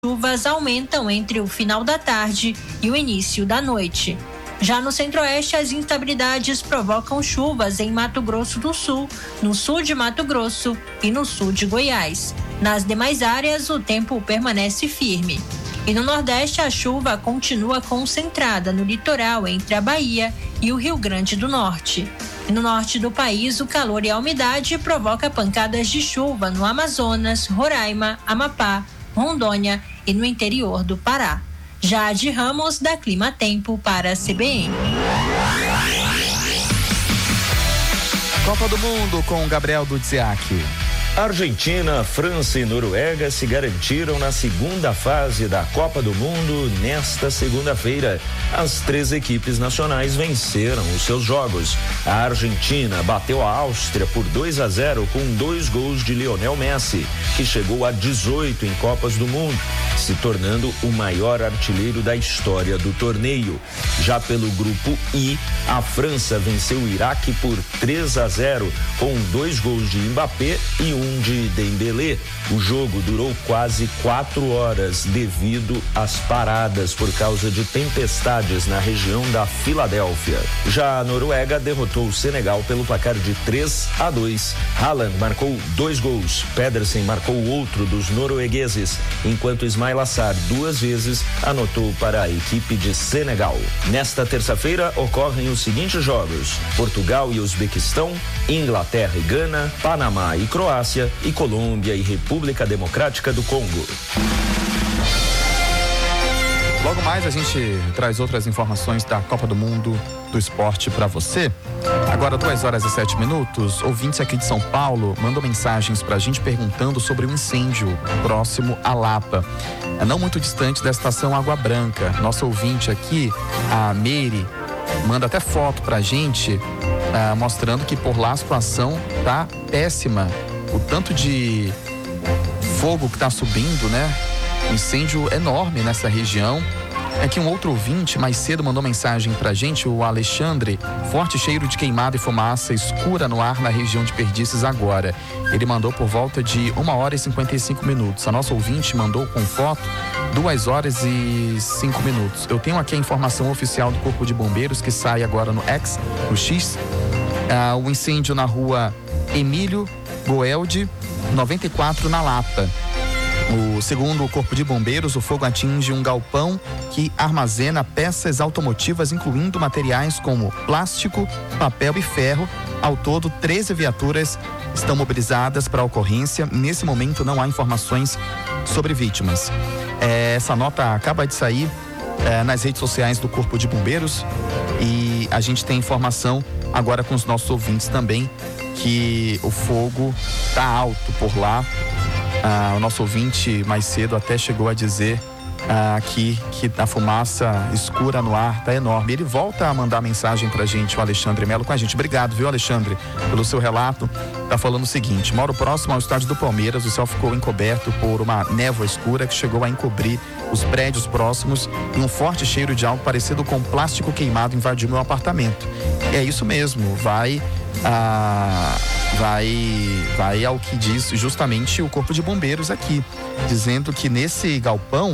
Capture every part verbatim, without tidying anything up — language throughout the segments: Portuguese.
chuvas aumentam entre o final da tarde e o início da noite. Já no centro-oeste, as instabilidades provocam chuvas em Mato Grosso do Sul, no sul de Mato Grosso e no sul de Goiás. Nas demais áreas, o tempo permanece firme. E no Nordeste, a chuva continua concentrada no litoral entre a Bahia e o Rio Grande do Norte. E no norte do país, o calor e a umidade provoca pancadas de chuva no Amazonas, Roraima, Amapá, Rondônia e no interior do Pará. Jade Ramos, da Clima Tempo, para a C B N. Copa do Mundo com Gabriel Dudziak. Argentina, França e Noruega se garantiram na segunda fase da Copa do Mundo nesta segunda-feira. As três equipes nacionais venceram os seus jogos. A Argentina bateu a Áustria por dois a zero com dois gols de Lionel Messi, que chegou a dezoito em Copas do Mundo, se tornando o maior artilheiro da história do torneio. Já pelo grupo I, a França venceu o Iraque por três a zero com dois gols de Mbappé e um de Dembélé. O jogo durou quase quatro horas devido às paradas por causa de tempestades na região da Filadélfia. Já a Noruega derrotou o Senegal pelo placar de três a dois. Haaland marcou dois gols, Pedersen marcou outro dos noruegueses, enquanto Ismail Assar duas vezes anotou para a equipe de Senegal. Nesta terça-feira ocorrem os seguintes jogos: Portugal e Uzbequistão, Inglaterra e Gana, Panamá e Croácia e Colômbia e República Democrática do Congo. Logo mais a gente traz outras informações da Copa do Mundo do esporte para você. Agora duas horas e sete minutos, ouvintes aqui de São Paulo mandam mensagens pra gente perguntando sobre um incêndio próximo a Lapa, é não muito distante da estação Água Branca. Nossa ouvinte aqui, a Meire, manda até foto pra gente, ah, mostrando que por lá a situação tá péssima. O tanto de fogo que está subindo, né? Um incêndio enorme nessa região. É que um outro ouvinte mais cedo mandou mensagem pra gente, o Alexandre. Forte cheiro de queimada e fumaça escura no ar na região de Perdices agora. Ele mandou por volta de uma hora e cinquenta e cinco minutos. A nossa ouvinte mandou com foto duas horas e cinco minutos. Eu tenho aqui a informação oficial do Corpo de Bombeiros que sai agora no X, no X. Ah, o incêndio na rua Emílio Goelde, noventa e quatro, na Lapa. O, segundo o Corpo de Bombeiros, o fogo atinge um galpão que armazena peças automotivas, incluindo materiais como plástico, papel e ferro. Ao todo, treze viaturas estão mobilizadas para a ocorrência. Nesse momento, não há informações sobre vítimas. É, essa nota acaba de sair é, nas redes sociais do Corpo de Bombeiros e a gente tem informação agora com os nossos ouvintes também que o fogo está alto por lá. Ah, o nosso ouvinte mais cedo até chegou a dizer ah, aqui que a fumaça escura no ar está enorme. Ele volta a mandar mensagem pra gente, o Alexandre Melo, com a gente. Obrigado, viu, Alexandre, pelo seu relato. Tá falando o seguinte: moro próximo ao estádio do Palmeiras, o céu ficou encoberto por uma névoa escura que chegou a encobrir os prédios próximos e um forte cheiro de algo parecido com plástico queimado invadiu meu apartamento. E é isso mesmo, vai ah, vai vai ao que diz justamente o Corpo de Bombeiros aqui, dizendo que nesse galpão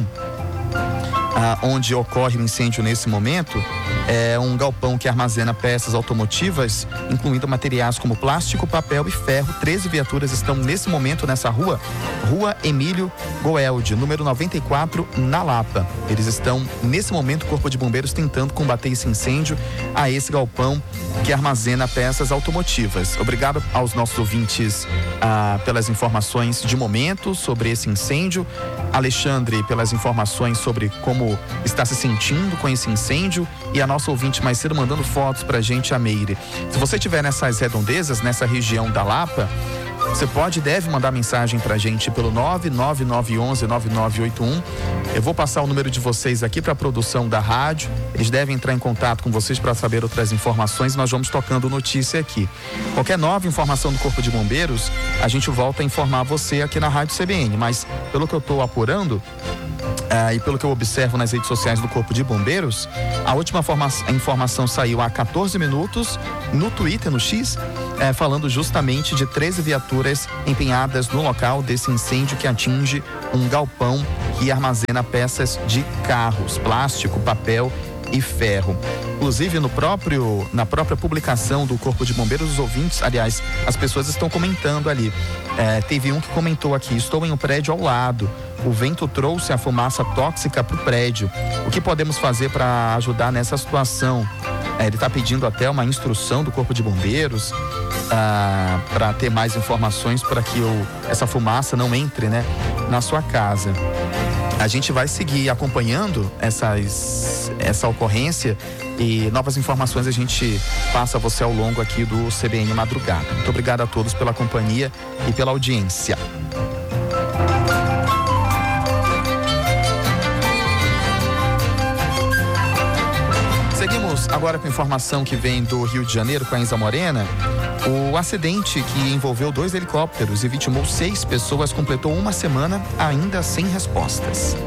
ah, onde ocorre o incêndio nesse momento, é um galpão que armazena peças automotivas, incluindo materiais como plástico, papel e ferro. treze viaturas estão nesse momento nessa rua, Rua Emílio Goelde, número noventa e quatro, na Lapa. Eles estão, nesse momento, o Corpo de Bombeiros tentando combater esse incêndio a esse galpão que armazena peças automotivas. Obrigado aos nossos ouvintes ah, pelas informações de momento sobre esse incêndio. Alexandre, pelas informações sobre como está se sentindo com esse incêndio, e a nossa ouvinte mais cedo mandando fotos pra gente, a Meire. Se você estiver nessas redondezas, nessa região da Lapa, você pode e deve mandar mensagem pra gente pelo nove nove nove um um nove nove oito um. Eu vou passar o número de vocês aqui para a produção da rádio. Eles devem entrar em contato com vocês para saber outras informações. Nós vamos tocando notícia aqui. Qualquer nova informação do Corpo de Bombeiros, a gente volta a informar você aqui na Rádio C B N. Mas pelo que eu estou apurando, Uh, e pelo que eu observo nas redes sociais do Corpo de Bombeiros, a última forma, a informação saiu há quatorze minutos no Twitter, no X, uh, falando justamente de treze viaturas empenhadas no local desse incêndio que atinge um galpão que armazena peças de carros, plástico, papel e ferro. Inclusive no próprio, na própria publicação do Corpo de Bombeiros, os ouvintes, aliás, as pessoas estão comentando ali. É, teve um que comentou aqui: estou em um prédio ao lado, o vento trouxe a fumaça tóxica para o prédio. O que podemos fazer para ajudar nessa situação? É, ele está pedindo até uma instrução do Corpo de Bombeiros ah, para ter mais informações para que o, essa fumaça não entre, né, na sua casa. A gente vai seguir acompanhando essas, essa ocorrência e novas informações a gente passa a você ao longo aqui do C B N Madrugada. Muito obrigado a todos pela companhia e pela audiência. Seguimos agora com informação que vem do Rio de Janeiro com a Isa Morena. O acidente que envolveu dois helicópteros e vitimou seis pessoas completou uma semana ainda sem respostas.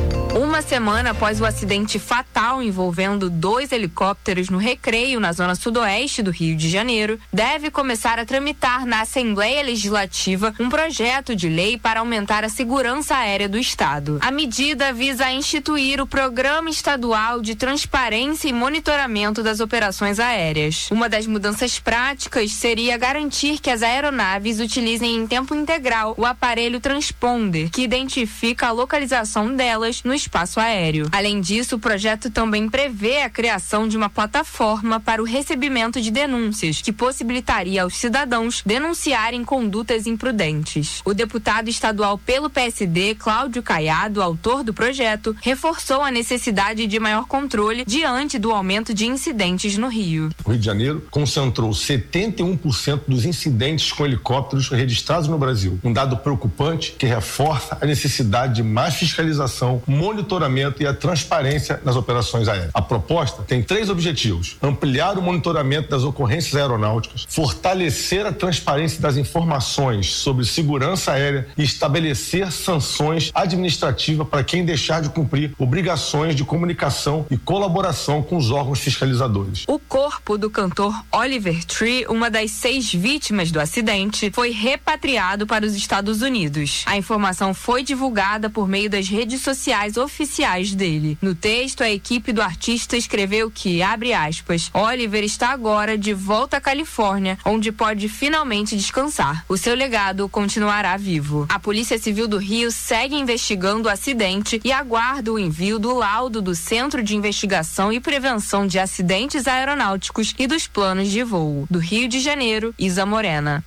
Uma semana após o acidente fatal envolvendo dois helicópteros no Recreio, na zona sudoeste do Rio de Janeiro, deve começar a tramitar na Assembleia Legislativa um projeto de lei para aumentar a segurança aérea do Estado. A medida visa instituir o Programa Estadual de Transparência e Monitoramento das Operações Aéreas. Uma das mudanças práticas seria garantir que as aeronaves utilizem em tempo integral o aparelho transponder, que identifica a localização delas no espaço aéreo. Além disso, o projeto também prevê a criação de uma plataforma para o recebimento de denúncias, que possibilitaria aos cidadãos denunciarem condutas imprudentes. O deputado estadual pelo P S D, Cláudio Caiado, autor do projeto, reforçou a necessidade de maior controle diante do aumento de incidentes no Rio. O Rio de Janeiro concentrou setenta e um por cento dos incidentes com helicópteros registrados no Brasil. Um dado preocupante que reforça a necessidade de mais fiscalização, monitoramento e a transparência nas operações aéreas. A proposta tem três objetivos: ampliar o monitoramento das ocorrências aeronáuticas, fortalecer a transparência das informações sobre segurança aérea e estabelecer sanções administrativas para quem deixar de cumprir obrigações de comunicação e colaboração com os órgãos fiscalizadores. O corpo do cantor Oliver Tree, uma das seis vítimas do acidente, foi repatriado para os Estados Unidos. A informação foi divulgada por meio das redes sociais oficiais dele. No texto, a equipe do artista escreveu que, abre aspas, Oliver está agora de volta à Califórnia, onde pode finalmente descansar. O seu legado continuará vivo. A Polícia Civil do Rio segue investigando o acidente e aguarda o envio do laudo do Centro de Investigação e Prevenção de Acidentes Aeronáuticos e dos planos de voo. Do Rio de Janeiro, Isa Morena.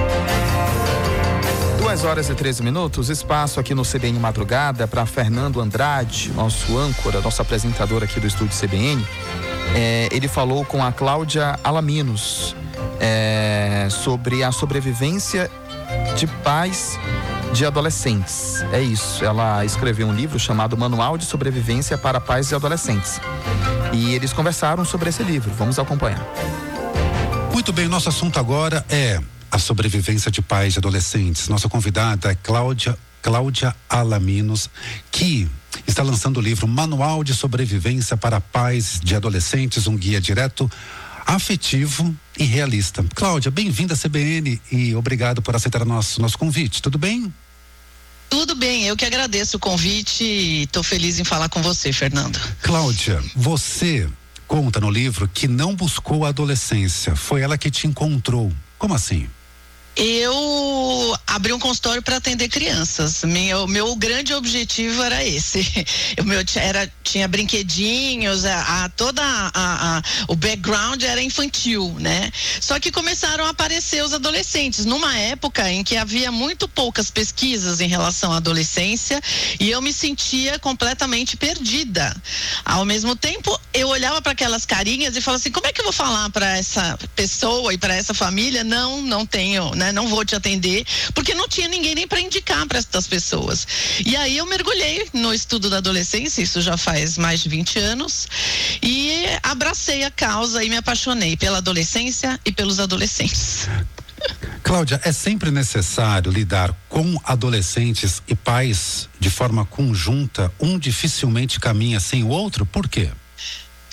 duas horas e treze minutos, espaço aqui no C B N Madrugada para Fernando Andrade, nosso âncora, nosso apresentador aqui do estúdio C B N. É, ele falou com a Cláudia Alaminos é, sobre a sobrevivência de pais de adolescentes. É isso, ela escreveu um livro chamado Manual de Sobrevivência para Pais e Adolescentes. E eles conversaram sobre esse livro, vamos acompanhar. Muito bem, nosso assunto agora é a sobrevivência de pais e adolescentes. Nossa convidada é Cláudia, Cláudia Alaminos, que está lançando o livro Manual de Sobrevivência para Pais de Adolescentes, um guia direto, afetivo e realista. Cláudia, bem-vinda à C B N e obrigado por aceitar nosso, nosso convite. Tudo bem? Tudo bem, eu que agradeço o convite e estou feliz em falar com você, Fernando. Cláudia, você conta no livro que não buscou a adolescência, foi ela que te encontrou. Como assim? Eu abri um consultório para atender crianças. Meu, meu grande objetivo era esse. O meu era, tinha brinquedinhos, a, a, toda a, a, o background era infantil, né? Só que começaram a aparecer os adolescentes numa época em que havia muito poucas pesquisas em relação à adolescência e eu me sentia completamente perdida. Ao mesmo tempo, eu olhava para aquelas carinhas e falava assim: como é que eu vou falar para essa pessoa e para essa família? Não, não tenho. Né? Não vou te atender, porque não tinha ninguém nem para indicar para essas pessoas. E aí eu mergulhei no estudo da adolescência, isso já faz mais de vinte anos, e abracei a causa e me apaixonei pela adolescência e pelos adolescentes. Cláudia, é sempre necessário lidar com adolescentes e pais de forma conjunta? Um dificilmente caminha sem o outro? Por quê?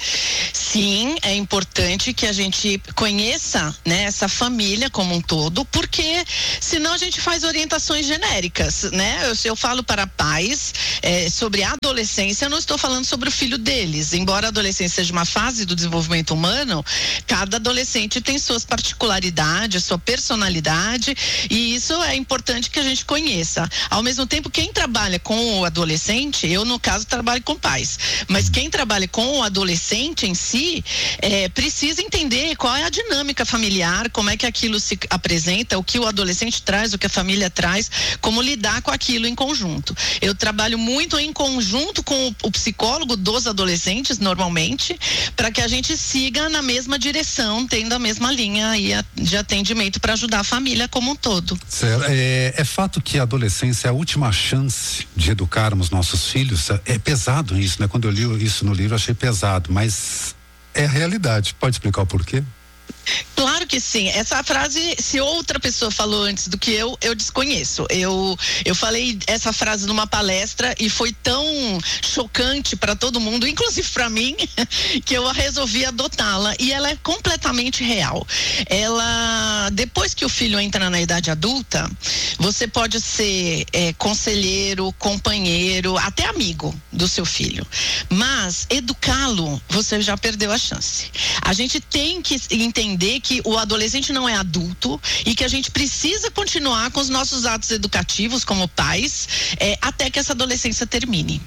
Sim, é importante que a gente conheça, né, essa família como um todo, porque senão a gente faz orientações genéricas, né? Eu, se eu falo para pais é, sobre a adolescência, eu não estou falando sobre o filho deles. Embora a adolescência seja uma fase do desenvolvimento humano, cada adolescente tem suas particularidades, sua personalidade, e isso é importante que a gente conheça. Ao mesmo tempo, quem trabalha com o adolescente, eu no caso trabalho com pais, mas quem trabalha com o adolescente em si, é, precisa entender qual é a dinâmica familiar, como é que aquilo se apresenta, o que o adolescente traz, o que a família traz, como lidar com aquilo em conjunto. Eu trabalho muito em conjunto com o, o psicólogo dos adolescentes, normalmente, para que a gente siga na mesma direção, tendo a mesma linha aí de atendimento para ajudar a família como um todo. Certo. É, é fato que a adolescência é a última chance de educarmos nossos filhos. É pesado isso, né? Quando eu li isso no livro, eu achei pesado, mas é a realidade. Pode explicar o porquê? Claro que sim. Essa frase, se outra pessoa falou antes do que eu, eu desconheço. Eu, eu falei essa frase numa palestra e foi tão chocante para todo mundo, inclusive para mim, que eu resolvi adotá-la. E ela é completamente real. Ela, depois que o filho entra na idade adulta, você pode ser é, conselheiro, companheiro, até amigo do seu filho. Mas educá-lo, você já perdeu a chance. A gente tem que entender que o adolescente não é adulto e que a gente precisa continuar com os nossos atos educativos como pais é, até que essa adolescência termine.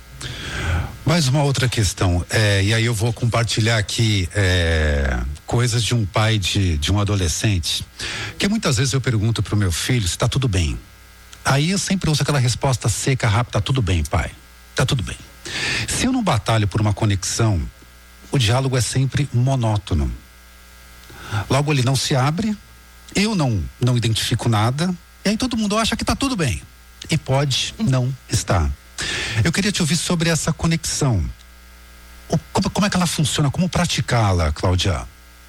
Mais uma outra questão, é, e aí eu vou compartilhar aqui é, coisas de um pai de, de um adolescente, que muitas vezes eu pergunto pro meu filho se tá tudo bem. Aí eu sempre uso aquela resposta seca, rápida: tá tudo bem, pai, tá tudo bem. Se eu não batalho por uma conexão, o diálogo é sempre monótono. Logo ele não se abre, eu não, não identifico nada, e aí todo mundo acha que tá tudo bem. E pode não estar. Eu queria te ouvir sobre essa conexão. O, como, como é que ela funciona? Como praticá-la, Cláudia?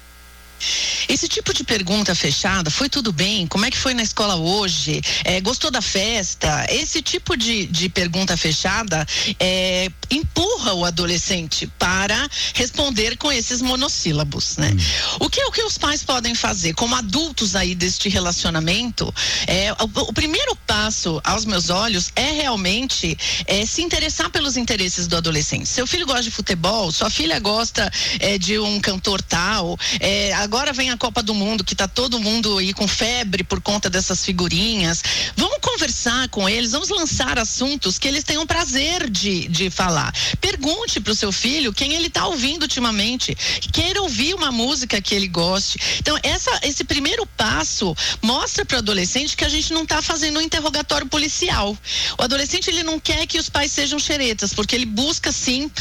Esse tipo de pergunta fechada, foi tudo bem? Como é que foi na escola hoje? É, gostou da festa? Esse tipo de, de pergunta fechada é, empurra o adolescente para responder com esses monossílabos, né? Hum. O que, o que os pais podem fazer como adultos aí deste relacionamento? É, o, o primeiro passo, aos meus olhos, é realmente é, se interessar pelos interesses do adolescente. Seu filho gosta de futebol, sua filha gosta é, de um cantor tal, é, agora vem a Copa do Mundo, que tá todo mundo aí com febre por conta dessas figurinhas. Vamos conversar com eles, vamos lançar assuntos que eles tenham prazer de, de falar. Pergunte pro seu filho quem ele tá ouvindo ultimamente, queira ouvir uma música que ele goste. Então, essa, esse primeiro passo mostra pro adolescente que a gente não tá fazendo um interrogatório policial. O adolescente, ele não quer que os pais sejam xeretas, porque ele busca, sim,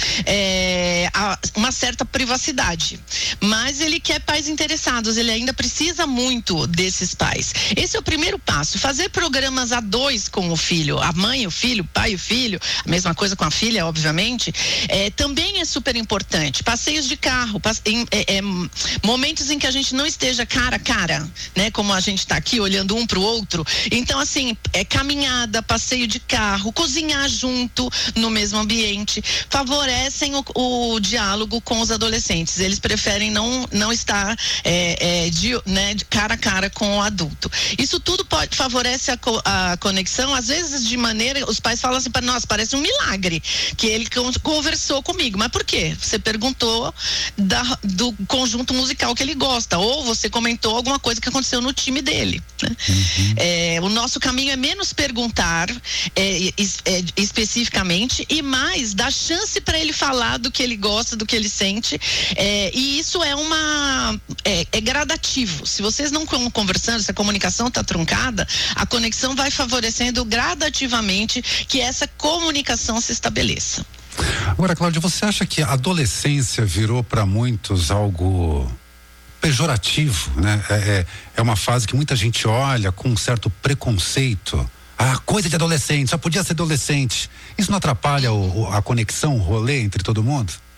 é, a, uma certa privacidade. Mas ele quer pais interessados, ele ainda precisa muito desses pais. Esse é o primeiro passo, fazer programas a dois com o filho, a mãe, o filho, o pai e o filho, a mesma coisa com a filha, obviamente, é, também é super importante. Passeios de carro, passe, em, é, é, momentos em que a gente não esteja cara a cara, né? Como a gente está aqui olhando um pro outro. Então, assim, é caminhada, passeio de carro, cozinhar junto no mesmo ambiente, favorecem o, o diálogo com os adolescentes. Eles preferem não, não estar É, é, de, né, de cara a cara com o adulto. Isso tudo pode favorece a, co, a conexão, às vezes de maneira, os pais falam assim para nós, parece um milagre que ele con, conversou comigo, mas por quê? Você perguntou da, do conjunto musical que ele gosta, ou você comentou alguma coisa que aconteceu no time dele, né? Uhum. É, o nosso caminho é menos perguntar é, é, especificamente e mais dar chance para ele falar do que ele gosta, do que ele sente, é, e isso é uma É, é gradativo. Se vocês não estão conversando, se a comunicação está truncada, a conexão vai favorecendo gradativamente que essa comunicação se estabeleça. Agora, Cláudia, você acha que a adolescência virou para muitos algo pejorativo, né? É, é, é uma fase que muita gente olha com um certo preconceito. Ah, coisa de adolescente, só podia ser adolescente. Isso não atrapalha o, a conexão, o rolê entre todo mundo?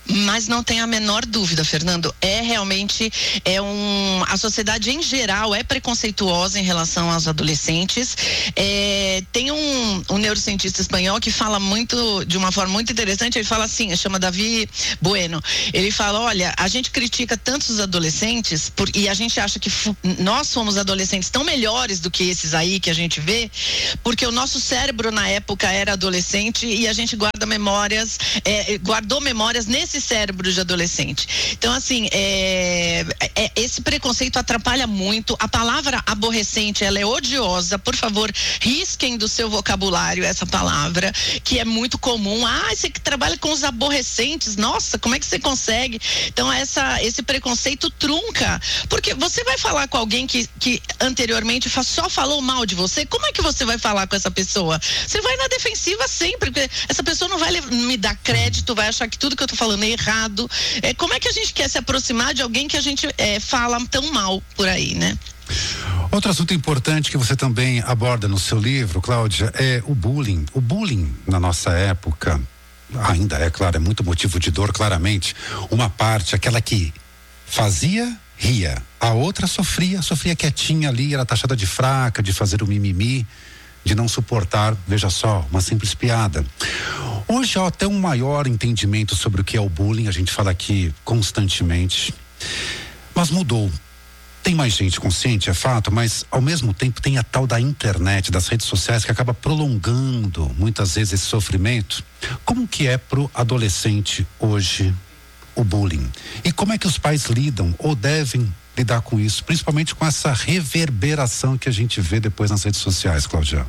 Mas não tem a menor dúvida, Fernando, é realmente, é um, a sociedade em geral é preconceituosa em relação aos adolescentes. É, tem um, um neurocientista espanhol que fala muito, de uma forma muito interessante, ele fala assim, chama Davi Bueno, ele fala, olha, a gente critica tanto os adolescentes por, e a gente acha que f- nós somos adolescentes tão melhores do que esses aí que a gente vê, porque o nosso cérebro na época era adolescente e a gente guarda memórias, é, guardou memórias nesse cérebro de adolescente. Então, assim, é, é, esse preconceito atrapalha muito. A palavra aborrecente, ela é odiosa. Por favor, risquem do seu vocabulário essa palavra, que é muito comum. Ah, você que trabalha com os aborrecentes, nossa, como é que você consegue? Então, essa, esse preconceito trunca, porque você vai falar com alguém que, que anteriormente só falou mal de você, como é que você vai falar com essa pessoa? Você vai na defensiva sempre, porque essa pessoa não vai me dar crédito, vai achar que tudo que eu tô falando é errado. É, como é que a gente quer se aproximar de alguém que a gente é, fala tão mal por aí, né? Outro assunto importante que você também aborda no seu livro, Cláudia, é o bullying. O bullying na nossa época, ainda é, claro, é muito motivo de dor, claramente. Uma parte, aquela que fazia, ria. A outra sofria, sofria quietinha ali, era taxada de fraca, de fazer o mimimi, de não suportar, veja só, uma simples piada. Hoje há até um maior entendimento sobre o que é o bullying, a gente fala aqui constantemente, mas mudou. Tem mais gente consciente, é fato, mas ao mesmo tempo tem a tal da internet, das redes sociais, que acaba prolongando muitas vezes esse sofrimento. Como que é pro adolescente hoje o bullying? E como é que os pais lidam ou devem lidar com isso, principalmente com essa reverberação que a gente vê depois nas redes sociais, Cláudia?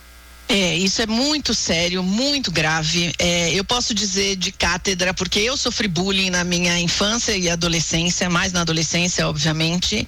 É, isso é muito sério, muito grave. É, eu posso dizer de cátedra, porque eu sofri bullying na minha infância e adolescência, mais na adolescência, obviamente.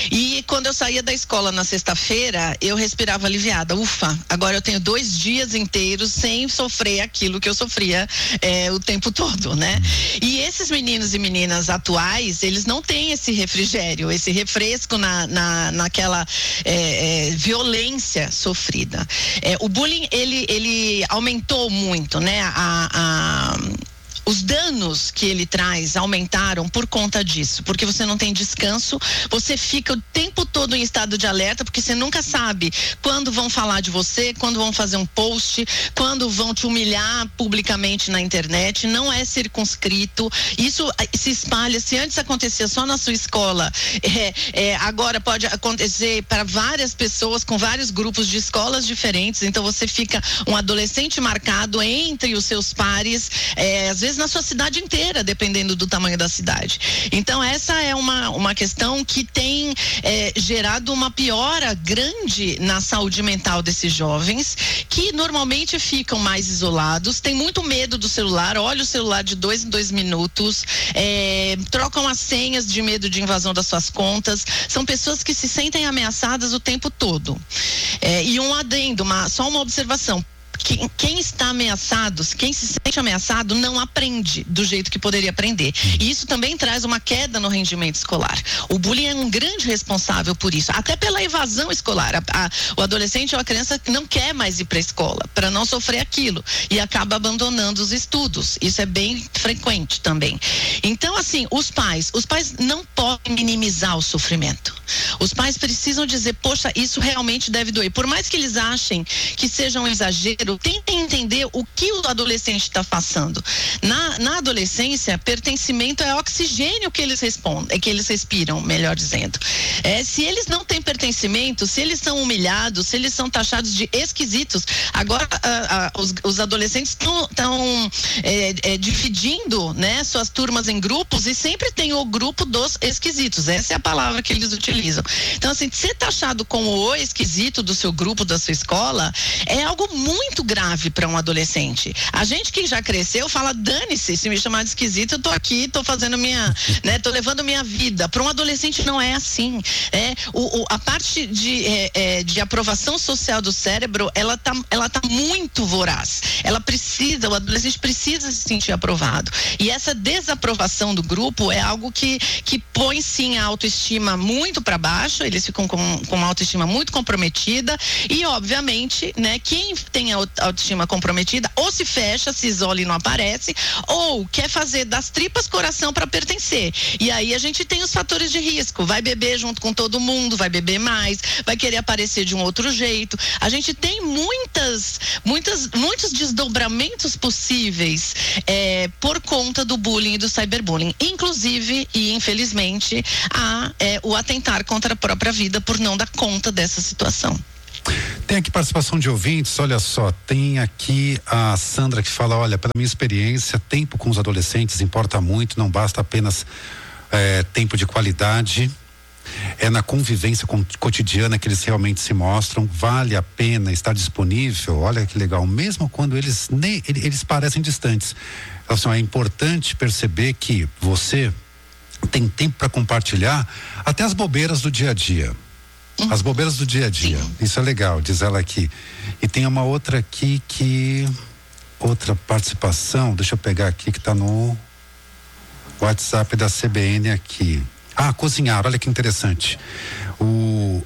E quando eu saía da escola na sexta-feira, eu respirava aliviada. Ufa, agora eu tenho dois dias inteiros sem sofrer aquilo que eu sofria é, o tempo todo, né? E esses meninos e meninas atuais, eles não têm esse refrigério, esse refresco na, na, naquela é, é, violência sofrida. É, o bullying Ele, ele aumentou muito, né? A, a, os danos que ele traz aumentaram por conta disso, porque você não tem descanso, você fica o tempo todo em estado de alerta, porque você nunca sabe quando vão falar de você, quando vão fazer um post, quando vão te humilhar publicamente na internet, não é circunscrito, isso se espalha. Se antes acontecia só na sua escola, é, é, agora pode acontecer para várias pessoas, com vários grupos de escolas diferentes, então você fica um adolescente marcado entre os seus pares, é, às vezes na sua cidade inteira, dependendo do tamanho da cidade. Então essa é uma, uma questão que tem é, gerado uma piora grande na saúde mental desses jovens, que normalmente ficam mais isolados, têm muito medo do celular, olha o celular de dois em dois minutos, é, trocam as senhas de medo de invasão das suas contas, são pessoas que se sentem ameaçadas o tempo todo. É, e um adendo, uma, só uma observação. Quem, quem está ameaçado, quem se sente ameaçado não aprende do jeito que poderia aprender. E isso também traz uma queda no rendimento escolar. O bullying é um grande responsável por isso, até pela evasão escolar. A, a, o adolescente ou a criança não quer mais ir para a escola para não sofrer aquilo e acaba abandonando os estudos. Isso é bem frequente também. Então, assim, os pais, os pais não podem minimizar o sofrimento. Os pais precisam dizer, poxa, isso realmente deve doer. Por mais que eles achem que seja um exagero, tentem entender o que o adolescente está passando. Na, na adolescência, pertencimento é oxigênio que eles respondem, que eles respiram, melhor dizendo. É, se eles não têm pertencimento, se eles são humilhados, se eles são taxados de esquisitos, agora a, a, os, os adolescentes estão é, é, dividindo, né, suas turmas em grupos e sempre tem o grupo dos esquisitos. Essa é a palavra que eles utilizam. Então, assim, ser taxado como o esquisito do seu grupo, da sua escola, é algo muito grave para um adolescente. A gente que já cresceu fala, dane-se, se me chamar de esquisito, eu tô aqui, tô fazendo minha, né, tô levando minha vida. Para um adolescente não é assim. É, o, o, a parte de, é, é, de aprovação social do cérebro, ela tá, ela tá muito voraz. Ela precisa, o adolescente precisa se sentir aprovado. E essa desaprovação do grupo é algo que, que põe sim a autoestima muito para baixo, eles ficam com, com uma autoestima muito comprometida e, obviamente, né, quem tem a autoestima comprometida, ou se fecha, se isola e não aparece, ou quer fazer das tripas coração para pertencer. E aí a gente tem os fatores de risco, vai beber junto com todo mundo, vai beber mais, vai querer aparecer de um outro jeito. A gente tem muitas, muitas, muitos desdobramentos possíveis é, por conta do bullying e do cyberbullying. Inclusive, e infelizmente, há é, o atentar contra a própria vida por não dar conta dessa situação. Tem aqui participação de ouvintes, olha só, tem aqui a Sandra que fala, olha, pela minha experiência, tempo com os adolescentes importa muito, não basta apenas é, tempo de qualidade, é na convivência cotidiana que eles realmente se mostram, vale a pena estar disponível, olha que legal, mesmo quando eles, nem, eles parecem distantes. Assim, é importante perceber que você tem tempo para compartilhar até as bobeiras do dia a dia. As bobeiras do dia a dia. Sim. Isso é legal, diz ela aqui. E tem uma outra aqui que. Outra participação, deixa eu pegar aqui que está no WhatsApp da C B N aqui. Ah, cozinhar, olha que interessante. O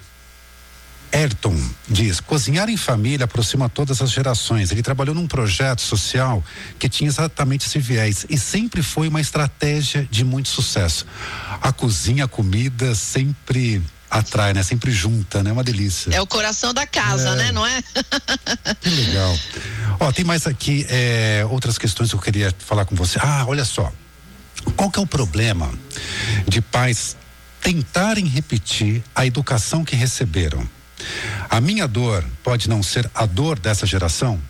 Ayrton diz: cozinhar em família aproxima todas as gerações. Ele trabalhou num projeto social que tinha exatamente esse viés e sempre foi uma estratégia de muito sucesso. A cozinha, a comida sempre atrai, né? Sempre junta, né? Uma delícia. É o coração da casa, é. né? Não é? Que legal. Ó, tem mais aqui é, outras questões que eu queria falar com você. Ah, olha só. Qual que é o problema de pais tentarem repetir a educação que receberam? A minha dor pode não ser a dor dessa geração?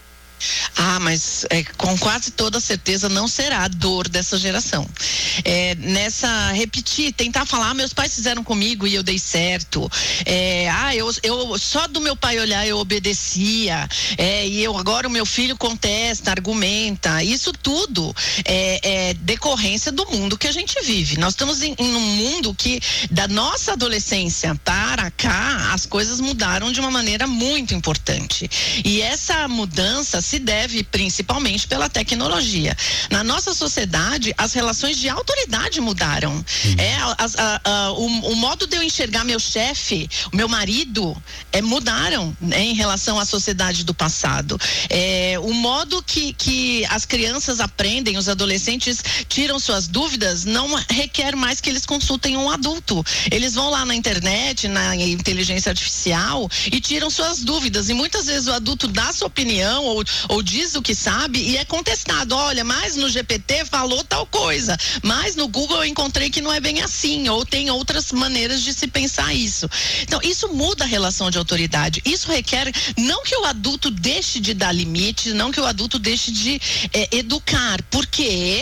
Ah, mas é, com quase toda certeza não será a dor dessa geração. É, nessa, repetir, tentar falar, ah, meus pais fizeram comigo e eu dei certo. É, ah, eu, eu só do meu pai olhar eu obedecia. É, e eu agora o meu filho contesta, argumenta. Isso tudo é, é decorrência do mundo que a gente vive. Nós estamos em, em um mundo que, da nossa adolescência para cá, as coisas mudaram de uma maneira muito importante. E essa mudança se deve principalmente pela tecnologia. Na nossa sociedade, as relações de autoridade mudaram. Uhum. É, a, a, a, o, o modo de eu enxergar meu chefe, o meu marido, é, mudaram, né, em relação à sociedade do passado. É, o modo que, que as crianças aprendem, os adolescentes tiram suas dúvidas, não requer mais que eles consultem um adulto. Eles vão lá na internet, na inteligência artificial e tiram suas dúvidas. E muitas vezes o adulto dá sua opinião ou ou diz o que sabe e é contestado. Olha, mas no G P T falou tal coisa, mas no Google eu encontrei que não é bem assim, ou tem outras maneiras de se pensar isso. Então, isso muda a relação de autoridade. Isso requer não que o adulto deixe de dar limite, não que o adulto deixe de é, educar, porque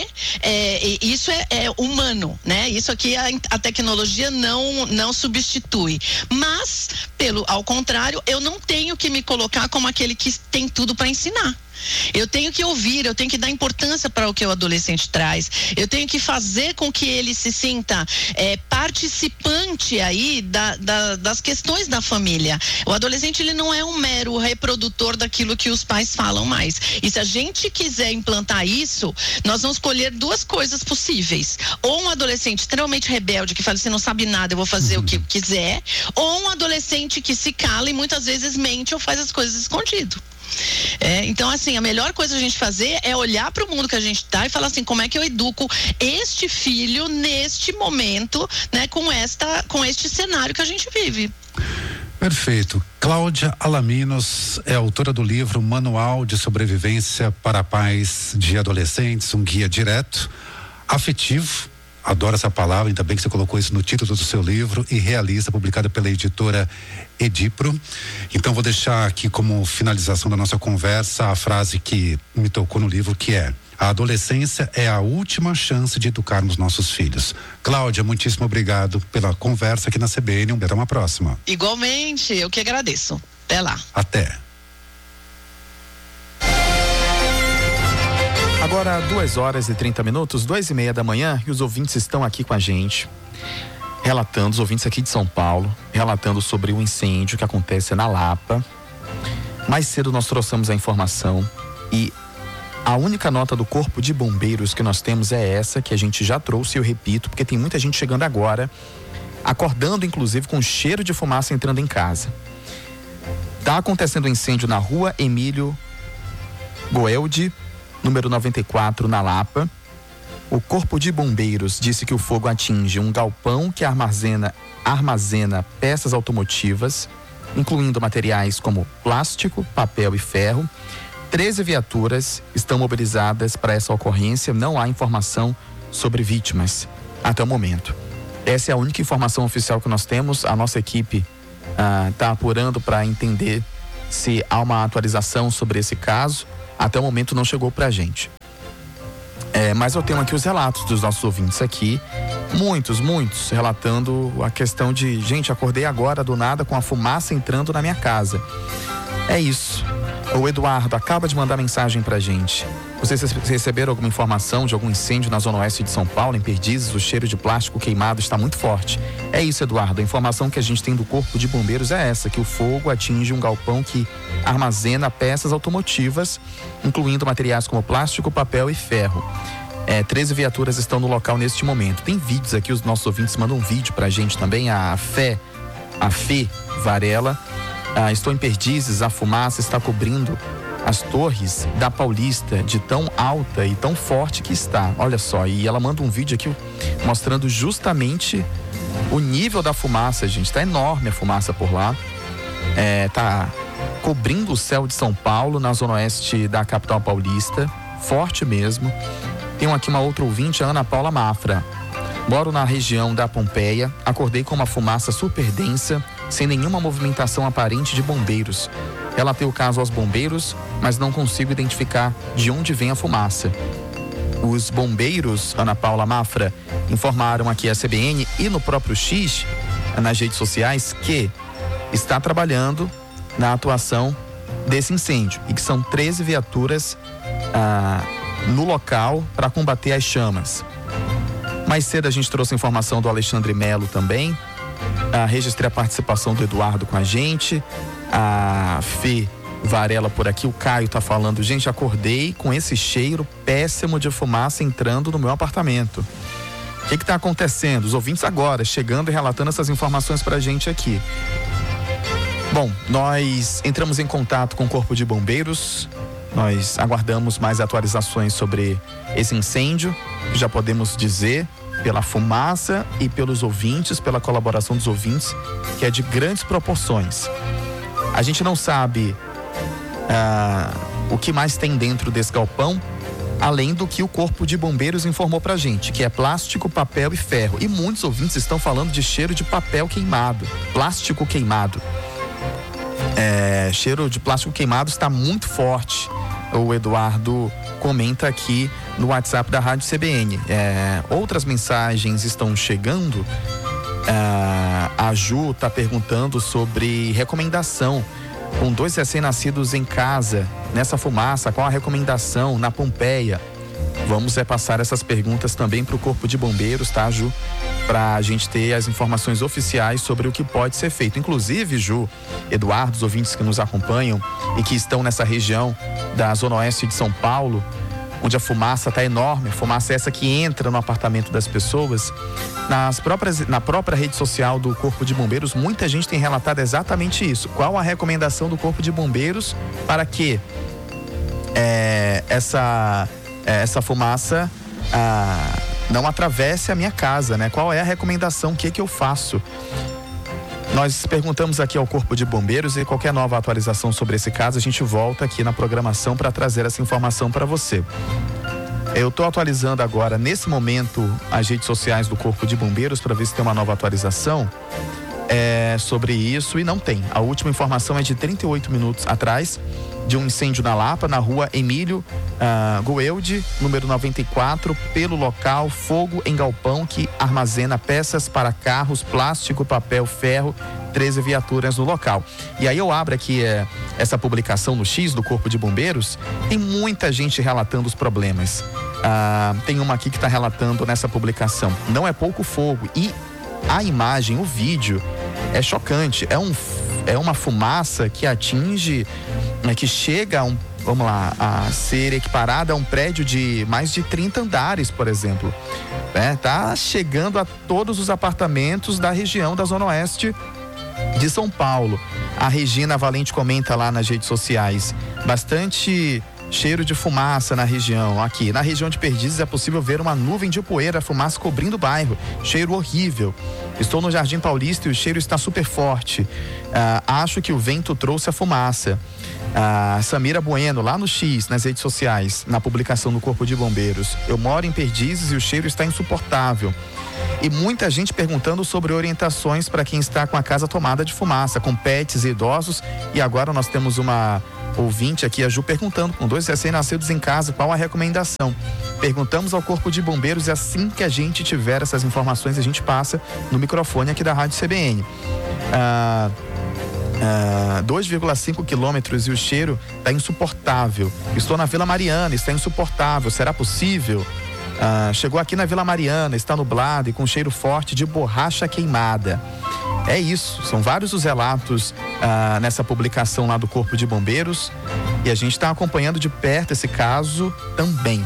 é, isso é, é humano, né? Isso aqui a, a tecnologia não, não substitui. Mas, pelo, ao contrário, eu não tenho que me colocar como aquele que tem tudo para ensinar. Eu tenho que ouvir, eu tenho que dar importância para o que o adolescente traz, eu tenho que fazer com que ele se sinta é, participante aí da, da, das questões da família. O adolescente, ele não é um mero reprodutor daquilo que os pais falam mais. E se a gente quiser implantar isso, nós vamos escolher duas coisas possíveis: ou um adolescente extremamente rebelde que fala, você não sabe nada, eu vou fazer uhum. o que quiser, ou um adolescente que se cala e muitas vezes mente ou faz as coisas escondido. É, então, assim, a melhor coisa a gente fazer é olhar para o mundo que a gente está e falar assim, como é que eu educo este filho neste momento, né, com esta, com este cenário que a gente vive. Perfeito. Cláudia Alaminos é autora do livro Manual de Sobrevivência para Pais de Adolescentes, um guia direto, afetivo. Adoro essa palavra, ainda bem que você colocou isso no título do seu livro, e realista, publicada pela editora Edipro. Então vou deixar aqui como finalização da nossa conversa a frase que me tocou no livro, que é: a adolescência é a última chance de educarmos nossos filhos. Cláudia, muitíssimo obrigado pela conversa aqui na C B N, até uma próxima. Igualmente, eu que agradeço. Até lá. Até. Agora, duas horas e trinta minutos, duas e meia da manhã, e os ouvintes estão aqui com a gente, relatando, os ouvintes aqui de São Paulo, relatando sobre o incêndio que acontece na Lapa. Mais cedo nós trouxemos a informação e a única nota do Corpo de Bombeiros que nós temos é essa, que a gente já trouxe, eu repito, porque tem muita gente chegando agora, acordando inclusive com cheiro de fumaça entrando em casa. Está acontecendo um incêndio na rua Emílio Goeldi, número noventa e quatro, na Lapa. O Corpo de Bombeiros disse que o fogo atinge um galpão que armazena, armazena peças automotivas, incluindo materiais como plástico, papel e ferro. treze viaturas estão mobilizadas para essa ocorrência. Não há informação sobre vítimas até o momento. Essa é a única informação oficial que nós temos. A nossa equipe está ah, apurando para entender se há uma atualização sobre esse caso. Até o momento não chegou para a gente. É, mas eu tenho aqui os relatos dos nossos ouvintes aqui. Muitos, muitos, relatando a questão de: gente, acordei agora do nada com a fumaça entrando na minha casa. É isso. O Eduardo acaba de mandar mensagem pra gente. Vocês receberam alguma informação de algum incêndio na zona oeste de São Paulo, em Perdizes? O cheiro de plástico queimado está muito forte. É isso, Eduardo. A informação que a gente tem do Corpo de Bombeiros é essa, que o fogo atinge um galpão que armazena peças automotivas, incluindo materiais como plástico, papel e ferro. É, treze viaturas estão no local neste momento. Tem vídeos aqui, os nossos ouvintes mandam um vídeo pra gente também. A Fé, a Fê Varela. Ah, estou em Perdizes, a fumaça está cobrindo as torres da Paulista, de tão alta e tão forte que está. Olha só, e ela manda um vídeo aqui mostrando justamente o nível da fumaça, gente. Está enorme a fumaça por lá. É, tá cobrindo o céu de São Paulo, na zona oeste da capital paulista. Forte mesmo. Tem aqui uma outra ouvinte, a Ana Paula Mafra. Moro na região da Pompeia, acordei com uma fumaça super densa, sem nenhuma movimentação aparente de bombeiros. Relatei o caso aos bombeiros, mas não consigo identificar de onde vem a fumaça. Os bombeiros, Ana Paula Mafra, informaram aqui a C B N e no próprio X, nas redes sociais, que está trabalhando na atuação desse incêndio e que são treze viaturas ah, no local para combater as chamas. Mais cedo a gente trouxe a informação do Alexandre Melo também. Ah, registrei a participação do Eduardo com a gente. A Fê Varela por aqui. O Caio tá falando: gente, acordei com esse cheiro péssimo de fumaça entrando no meu apartamento. O que que tá acontecendo? Os ouvintes agora chegando e relatando essas informações pra gente aqui. Bom, nós entramos em contato com o Corpo de Bombeiros. Nós aguardamos mais atualizações sobre esse incêndio, que já podemos dizer, pela fumaça e pelos ouvintes, pela colaboração dos ouvintes, que é de grandes proporções. A gente não sabe ah, o que mais tem dentro desse galpão, além do que o Corpo de Bombeiros informou pra gente, que é plástico, papel e ferro. E muitos ouvintes estão falando de cheiro de papel queimado, plástico queimado. É, cheiro de plástico queimado está muito forte. O Eduardo comenta aqui no WhatsApp da Rádio C B N. É, outras mensagens estão chegando. É, a Ju está perguntando sobre recomendação. Com dois recém-nascidos em casa, nessa fumaça, qual a recomendação na Pompeia? Vamos repassar essas perguntas também para o Corpo de Bombeiros, tá, Ju? Para a gente ter as informações oficiais sobre o que pode ser feito. Inclusive, Ju, Eduardo, os ouvintes que nos acompanham e que estão nessa região da zona oeste de São Paulo, onde a fumaça está enorme, a fumaça é essa que entra no apartamento das pessoas. Nas próprias, na própria rede social do Corpo de Bombeiros, muita gente tem relatado exatamente isso. Qual a recomendação do Corpo de Bombeiros para que é, essa, é, essa fumaça ah, não atravesse a minha casa, né? Qual é a recomendação? O que que eu faço? Nós perguntamos aqui ao Corpo de Bombeiros e qualquer nova atualização sobre esse caso, a gente volta aqui na programação para trazer essa informação para você. Eu estou atualizando agora, nesse momento, as redes sociais do Corpo de Bombeiros para ver se tem uma nova atualização é, sobre isso, e não tem. A última informação é de trinta e oito minutos atrás, de um incêndio na Lapa, na rua Emílio uh, Goeldi, número noventa e quatro, pelo local, fogo em galpão que armazena peças para carros, plástico, papel, ferro, treze viaturas no local. E aí eu abro aqui é, essa publicação no X do Corpo de Bombeiros, tem muita gente relatando os problemas. Uh, tem uma aqui que está relatando nessa publicação: não é pouco fogo, e a imagem, o vídeo é chocante, é um é uma fumaça que atinge, né, que chega a um, vamos lá, a ser equiparada a um prédio de mais de trinta andares, por exemplo. É, tá chegando a todos os apartamentos da região da Zona Oeste de São Paulo. A Regina Valente comenta lá nas redes sociais, bastante cheiro de fumaça na região. Aqui, na região de Perdizes é possível ver uma nuvem de poeira, fumaça cobrindo o bairro. Cheiro horrível. Estou no Jardim Paulista e o cheiro está super forte. Ah, acho que o vento trouxe a fumaça. Ah, Samira Bueno, lá no X, nas redes sociais, na publicação do Corpo de Bombeiros. Eu moro em Perdizes e o cheiro está insuportável. E muita gente perguntando sobre orientações para quem está com a casa tomada de fumaça, com pets e idosos. E agora nós temos uma ouvinte aqui, a Ju, perguntando, com dois recém-nascidos em casa, qual a recomendação. Perguntamos ao Corpo de Bombeiros e assim que a gente tiver essas informações, a gente passa no microfone aqui da Rádio C B N. Ah, ah, dois vírgula cinco quilômetros e o cheiro está insuportável. Estou na Vila Mariana, está insuportável. Será possível? Ah, chegou aqui na Vila Mariana, está nublado e com cheiro forte de borracha queimada. É isso, são vários os relatos ah, nessa publicação lá do Corpo de Bombeiros e a gente está acompanhando de perto esse caso também.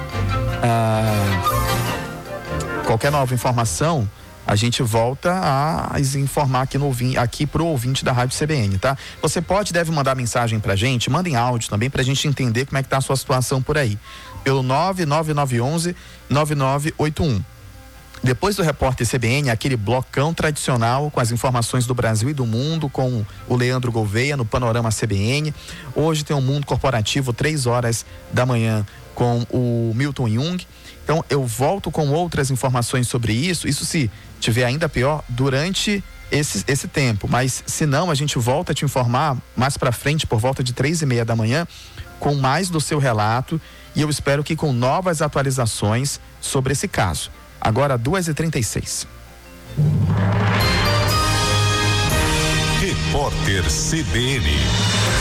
Ah, qualquer nova informação, a gente volta a informar aqui, no, aqui pro ouvinte da Rádio C B N, tá? Você pode e deve mandar mensagem pra gente, mandem áudio também pra gente entender como é que tá a sua situação por aí. Pelo nove nove nove um um nove nove oito um. Depois do Repórter C B N, aquele blocão tradicional com as informações do Brasil e do mundo, com o Leandro Gouveia no Panorama C B N. Hoje tem um Mundo Corporativo, três horas da manhã, com o Milton Jung. Então eu volto com outras informações sobre isso, isso se tiver ainda pior, durante esse, esse tempo. Mas se não, a gente volta a te informar mais pra frente, por volta de três e meia da manhã, com mais do seu relato, e eu espero que com novas atualizações sobre esse caso. Agora, duas e trinta e seis. Repórter C B N.